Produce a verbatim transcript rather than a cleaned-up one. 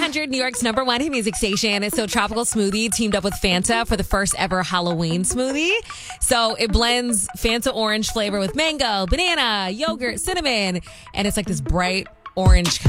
hundred, New York's number one hit music station. So Tropical Smoothie teamed up with Fanta for the first ever Halloween smoothie. So it blends Fanta orange flavor with mango, banana, yogurt, cinnamon, and it's like this bright orange color.